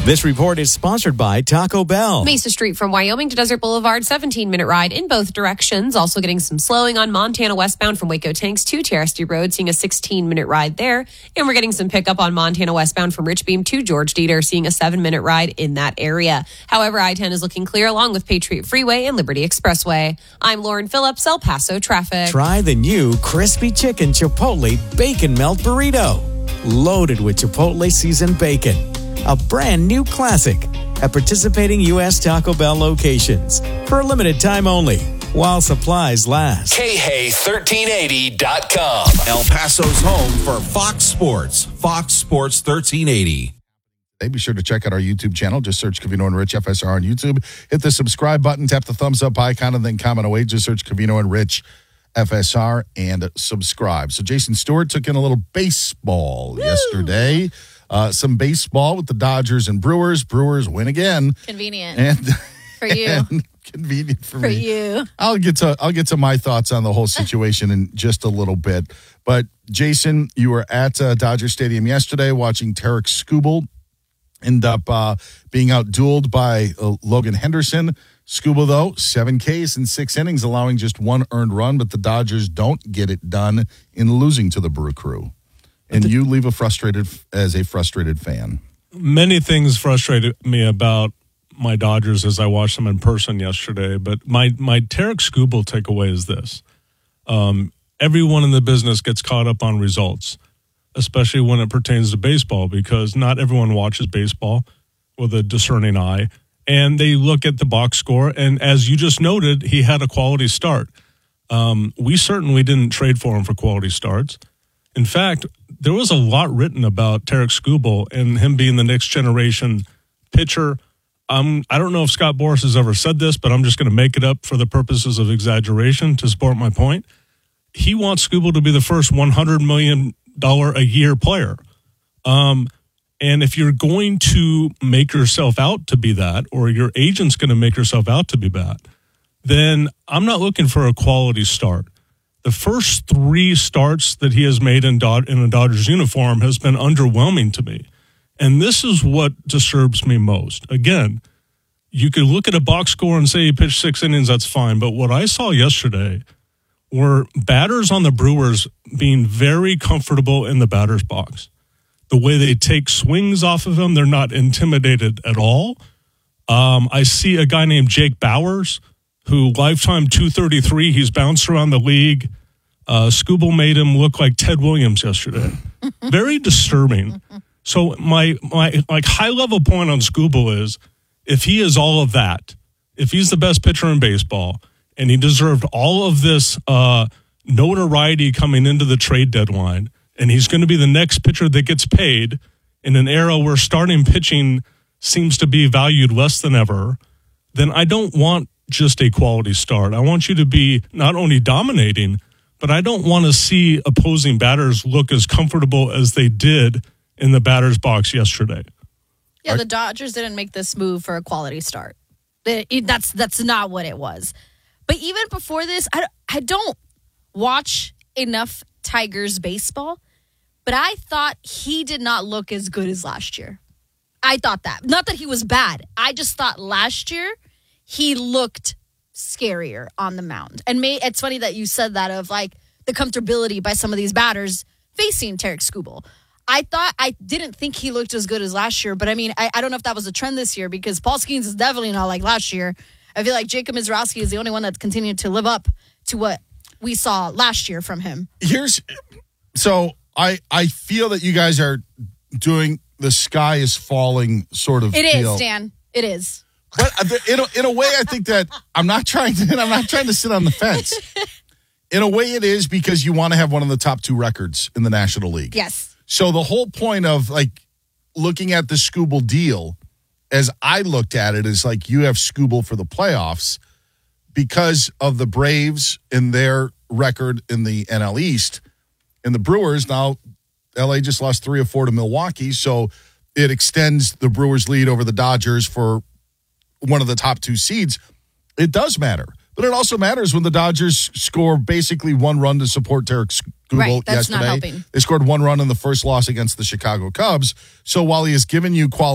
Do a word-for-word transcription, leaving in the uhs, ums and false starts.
This report is sponsored by Taco Bell. Mesa Street from Wyoming to Desert Boulevard, seventeen-minute ride in both directions. Also getting some slowing on Montana westbound from Waco Tanks to Terrasty Road, seeing a sixteen-minute ride there. And we're getting some pickup on Montana westbound from Richbeam to George Dieter, seeing a seven-minute ride in that area. However, I ten is looking clear along with Patriot Freeway and Liberty Expressway. I'm Lauren Phillips, El Paso Traffic. Try the new Crispy Chicken Chipotle Bacon Melt Burrito. Loaded with Chipotle seasoned bacon. A brand new classic at participating U S Taco Bell locations for a limited time only while supplies last. K Hay thirteen eighty dot com. El Paso's home for Fox Sports. Fox Sports thirteen eighty. Hey, be sure to check out our YouTube channel. Just search Covino and Rich F S R on YouTube. Hit the subscribe button, tap the thumbs up icon, and then comment away. Just search Covino and Rich F S R and subscribe. So Jason Stewart took in a little baseball Woo! yesterday. Uh, some baseball with the Dodgers and Brewers. Brewers win again. Convenient and for you. And convenient for, for me. you. I'll get to I'll get to my thoughts on the whole situation in just a little bit. But Jason, you were at uh, Dodger Stadium yesterday watching Tarik Skubal end up uh, being outdueled by uh, Logan Henderson. Skubal, though, seven Ks in six innings, allowing just one earned run, but the Dodgers don't get it done in losing to the Brew Crew. And you leave a frustrated as a frustrated fan. Many things frustrated me about my Dodgers as I watched them in person yesterday. But my my Tarik Skubal takeaway is this: um, everyone in the business gets caught up on results, especially when it pertains to baseball, because not everyone watches baseball with a discerning eye, and they look at the box score. And as you just noted, he had a quality start. Um, we certainly didn't trade for him for quality starts. In fact, there was a lot written about Tarik Skubal and him being the next generation pitcher. Um, I don't know if Scott Boras has ever said this, but I'm just going to make it up for the purposes of exaggeration to support my point. He wants Skubal to be the first one hundred million dollars a year player. Um, and if you're going to make yourself out to be that, or your agent's going to make yourself out to be that, then I'm not looking for a quality start. The first three starts that he has made in, Dod- in a Dodgers uniform has been underwhelming to me. And this is what disturbs me most. Again, you could look at a box score and say he pitched six innings, that's fine. But what I saw yesterday were batters on the Brewers being very comfortable in the batter's box. The way they take swings off of him, they're not intimidated at all. Um, I see a guy named Jake Bauers, who lifetime two thirty-three, he's bounced around the league. Uh, Skubal made him look like Ted Williams yesterday. Very disturbing. So my my like high level point on Skubal is, if he is all of that, if he's the best pitcher in baseball, and he deserved all of this uh, notoriety coming into the trade deadline, and he's going to be the next pitcher that gets paid in an era where starting pitching seems to be valued less than ever, then I don't want just a quality start. I want you to be not only dominating, but I don't want to see opposing batters look as comfortable as they did in the batter's box yesterday. Yeah, the Dodgers didn't make this move for a quality start. It, it, that's that's not what it was. But even before this, I, I don't watch enough Tigers baseball, but I thought he did not look as good as last year. I thought that. Not that he was bad. I just thought last year he looked scarier on the mound. And may, it's funny that you said that of like the comfortability by some of these batters facing Tarik Skubal. I thought, I didn't think he looked as good as last year, but I mean, I, I don't know if that was a trend this year because Paul Skeens is definitely not like last year. I feel like Jacob Mizrachi is the only one that's continued to live up to what we saw last year from him. Here's, so I I feel that you guys are doing the sky is falling sort of It feel. is, Dan. It is. But in a, in a way, I think that I'm not trying to. I'm not trying to sit on the fence. In a way, it is because you want to have one of the top two records in the National League. Yes. So the whole point of like looking at the Skubal deal, as I looked at it, is like you have Skubal for the playoffs because of the Braves and their record in the N L East, and the Brewers now. L A just lost three or four to Milwaukee, so it extends the Brewers' lead over the Dodgers for one of the top two seeds. It does matter. But it also matters when the Dodgers score basically one run to support Tarik Skubal right, that's yesterday. Not helping. They scored one run in the first loss against the Chicago Cubs. So while he has given you quality